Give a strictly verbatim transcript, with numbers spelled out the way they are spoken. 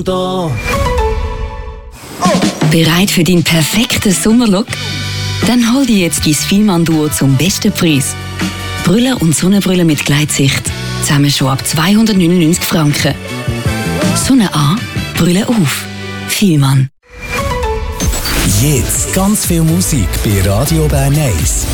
Da. Bereit für deinen perfekten Sommerlook? Dann hol dir jetzt dein Fielmann-Duo zum besten Preis. Brille und Sonnenbrille mit Gleitsicht. Zusammen schon ab zweihundertneunundneunzig Franken. Sonne an, Brille auf. Fielmann. Jetzt ganz viel Musik bei Radio Bern eins.